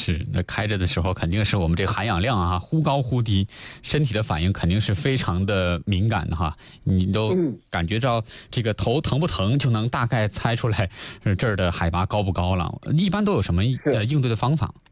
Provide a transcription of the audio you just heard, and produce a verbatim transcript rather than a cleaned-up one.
是，那开着的时候肯定是我们这个含氧量啊忽高忽低，身体的反应肯定是非常的敏感的哈。你都感觉到这个头疼不疼，就能大概猜出来这儿的海拔高不高了。一般都有什么呃应对的方法？